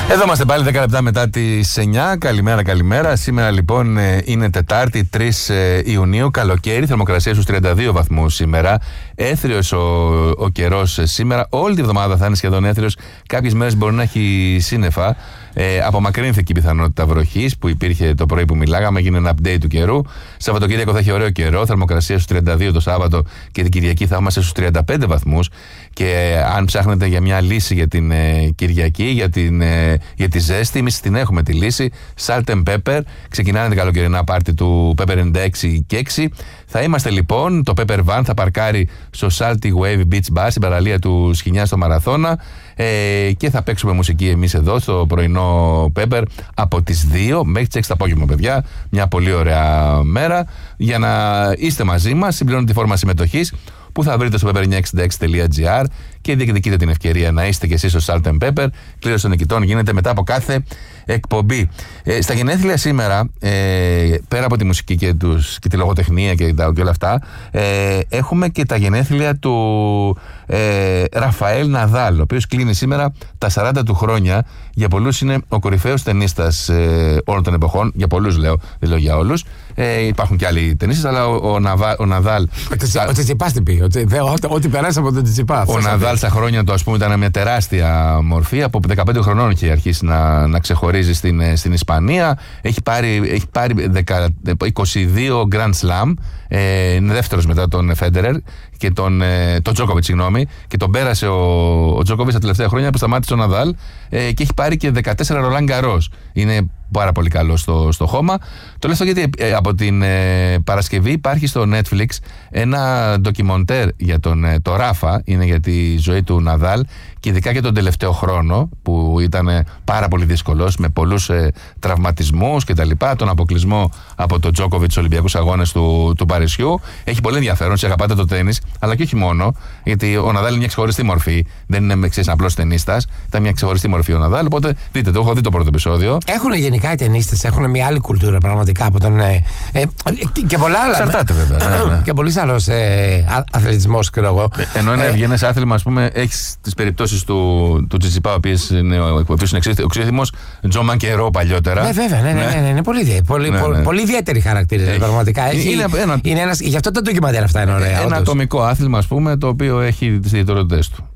Εδώ είμαστε πάλι 10 λεπτά μετά τις 9. Καλημέρα. Σήμερα λοιπόν είναι Τετάρτη 3 Ιουνίου. Καλοκαίρι, θερμοκρασία στους 32 βαθμούς σήμερα. Έθριος ο καιρός σήμερα. Όλη τη βδομάδα θα είναι σχεδόν έθριος. Κάποιες μέρες μπορεί να έχει σύννεφα. Απομακρύνθηκε η πιθανότητα βροχής που υπήρχε το πρωί που μιλάγαμε. Έγινε ένα update του καιρού. Σαββατοκύριακο θα έχει ωραίο καιρό. Θερμοκρασία στους 32 το Σάββατο και την Κυριακή θα είμαστε στους 35 βαθμούς. Και αν ψάχνετε για μια λύση για την Κυριακή, για τη ζέστη, εμείς την έχουμε τη λύση. Salt and Pepper. Ξεκινάνε την καλοκαιρινά πάρτι του Pepper 96 και 6. Θα είμαστε λοιπόν, το Pepper Van θα παρκάρει στο Salty Wave Beach Bar στην παραλία του Σχοινιά στο Μαραθώνα και θα παίξουμε μουσική εμείς εδώ στο πρωινό Pepper από τις 2 μέχρι τις 6 το απόγευμα, παιδιά. Μια πολύ ωραία μέρα για να είστε μαζί μας. Συμπληρώνετε τη φόρμα συμμετοχής που θα βρείτε στο pepper966.gr και διεκδικείτε την ευκαιρία να είστε και εσείς στο Salt and Pepper. Κλήρωση των νικητών γίνεται μετά από κάθε εκπομπή. Στα γενέθλια σήμερα, πέρα από τη μουσική και τη λογοτεχνία και όλα αυτά, έχουμε και τα γενέθλια του Ραφαέλ Ναδάλ, ο οποίος κλείνει σήμερα τα 40 του χρόνια. Για πολλούς είναι ο κορυφαίος τενίστας όλων των εποχών. Για πολλούς λέω, δεν λέω για όλους. Υπάρχουν και άλλοι τενίστες, αλλά ο Ναδάλ. Ο Τσιτσιπάς τι πει, ό,τι περάσει από τον Τσιτσιπά. Ο Ναδάλ στα χρόνια του, ας πούμε, ήταν μια τεράστια μορφή. Από 15 χρονών είχε αρχίσει να ξεχωρίζει στην Ισπανία. Έχει πάρει 22 Grand Slam. Είναι δεύτερος μετά τον Φέντερερ και τον Τζόκοβιτ, συγγνώμη. Και τον πέρασε ο Τζόκοβιτ τα τελευταία χρόνια που σταμάτησε ο Ναδάλ. Και έχει πάρει και 14 Ρολάν Γκαρός. Είναι πάρα πολύ καλό στο χώμα. Το λέω αυτό γιατί από την Παρασκευή υπάρχει στο Netflix ένα ντοκιμοντέρ για το Ράφα. Είναι για τη ζωή του Ναδάλ και ειδικά για τον τελευταίο χρόνο που ήταν πάρα πολύ δύσκολος με πολλούς τραυματισμούς και τα λοιπά, τον αποκλεισμό από τον Τζόκοβιτ στους Ολυμπιακούς Αγώνες του Παρισιού. Έχει πολύ ενδιαφέρον, σε αγαπάτε το τένις, αλλά και όχι μόνο, γιατί ο Ναδάλ είναι μια ξεχωριστή μορφή. Δεν είναι απλός τενίστας, ήταν μια ξεχωριστή μορφή ο Ναδάλ. Οπότε δείτε το, έχω δει το πρώτο επεισόδιο. Έχουν γενικά οι τενίστες, έχουν μια άλλη κουλτούρα πραγματικά από τον. Και πολλά άλλα. Εξαρτάται βέβαια. Ναι. Και πολύ άλλο αθλητισμός, ξέρω εγώ. Ενώ είναι ευγενές άθλημα, ας πούμε, έχει τις περιπτώσεις του Τσιτσιπά, ο οποίος είναι οξύθυμος, Τζόμαν και Ρο παλιότερα. Βέβαια, ναι. Είναι πολύ ιδιαίτερη χαρακτήρα. Πραγματικά. Γι' αυτό το ντοκιμαντέρ αυτά είναι ωραία. Ένα ατομικό άθλημα, ας πούμε, το οποίο έχει τις ιδιαιτερότητες του.